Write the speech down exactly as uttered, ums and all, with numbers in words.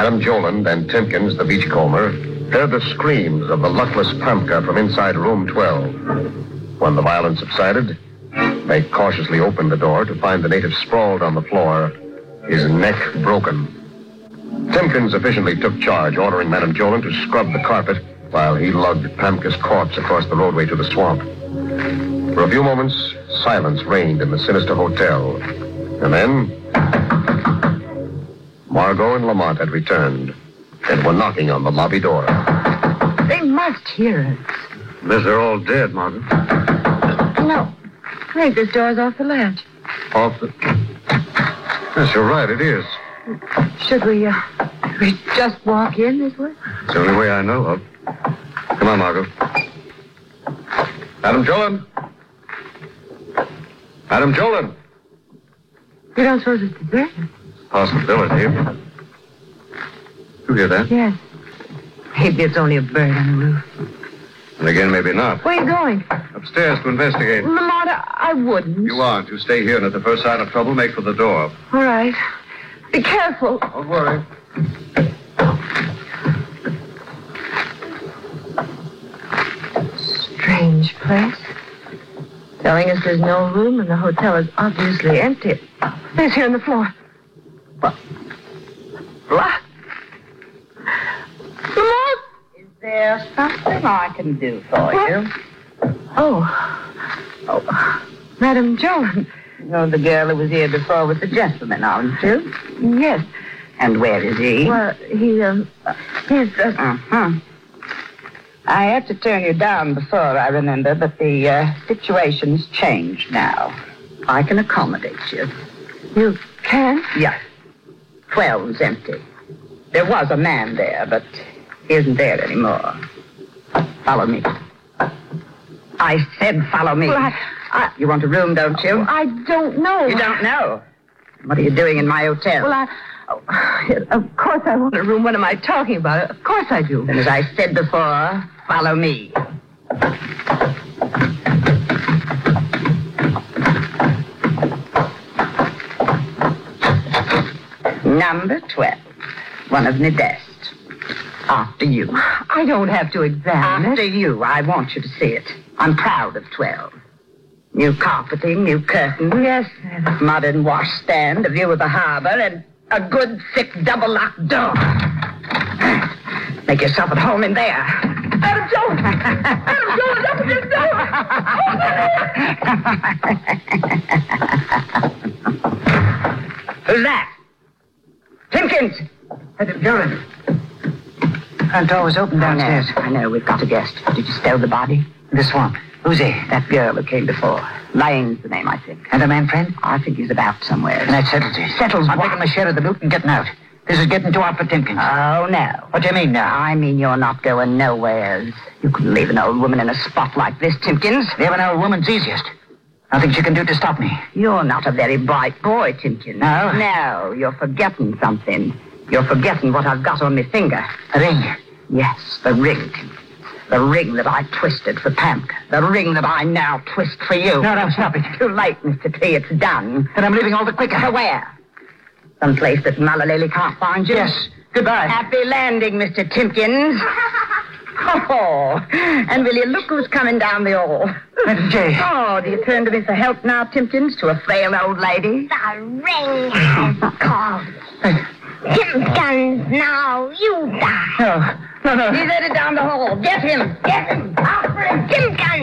Madame Joland and Timkins, the beachcomber, heard the screams of the luckless Pamka from inside room twelve. When the violence subsided, they cautiously opened the door to find the native sprawled on the floor, his neck broken. Timkins efficiently took charge, ordering Madame Joland to scrub the carpet while he lugged Pamka's corpse across the roadway to the swamp. For a few moments, silence reigned in the sinister hotel. And then, Margot and Lamont had returned and were knocking on the lobby door. They must hear us. Unless they're all dead, Margot. No. I think this door's off the latch. Off the... Yes, you're right, it is. Should we, uh, we just walk in this way? It's the only way I know of. Come on, Margot. Madame Joland. Madame Joland. You don't suppose it's deserted? Possibility. You hear that? Yes. Maybe it's only a bird on the roof. And again, maybe not. Where are you going? Upstairs to investigate. Lamont, I, I wouldn't. You aren't. You stay here, and at the first sign of trouble, make for the door. All right. Be careful. Don't worry. Strange place. Telling us there's no room and the hotel is obviously empty. There's here on the floor. What? What? Lamont! Is there something I can do for What? you? Oh. Oh. Madame Jones. You know the girl who was here before with the gentleman, aren't you? Yes. And where is he? Well, he, um, he's, uh... Uh-huh. I had to turn you down before, I remember, but the uh, situation's changed now. I can accommodate you. You can? Yes. Twelve's empty. There was a man there, but he isn't there anymore. Follow me. I said follow me. Well, I, I, You want a room, don't you? I don't know. You don't know? What are you doing in my hotel? Well, I... Oh, of course I want a room. What am I talking about? Of course I do. Then, as I said before, follow me. Number twelve. One of the best. After you. I don't have to examine After it. you. I want you to see it. I'm proud of twelve. New carpeting, new curtains. Yes, madam. Modern washstand, a view of the harbor, and a good, thick, double-locked door. Make yourself at home in there. Madam Jones! Madam Jones, open this door! Who's that? Timkins! Madam Jones. Front door was open downstairs. I know, we've got a guest. Did you stow the body? In the swamp. Who's he? That girl who came before. Lane's the name, I think. And a man friend? I think he's about somewhere. And that settles it. Settles I'm what? Taking my share of the loot and getting out. This is getting too hard for Timkins. Oh, no. What do you mean now? I mean you're not going nowheres. You couldn't leave an old woman in a spot like this, Timkins. Leaving an old woman's easiest. Nothing she can do to stop me. You're not a very bright boy, Timkins. No? No, you're forgetting something. You're forgetting what I've got on my finger. A ring? Yes, the ring, Timkins. The ring that I twisted for Pamka. The ring that I now twist for you. No, no, stop it. Too late, Mister T. It's done. Then I'm leaving all the quicker. Where? Someplace that Malalele can't find you? Yes. Goodbye. Happy landing, Mister Timkins. Oh, and will you look who's coming down the hall? Madam J. Oh, do you turn to me for help now, Timkins, to a frail old lady? The ring has called. Timkins, now you die. No, no, no. He's headed down the hall. Get him. Get him. Out for him. Timkins.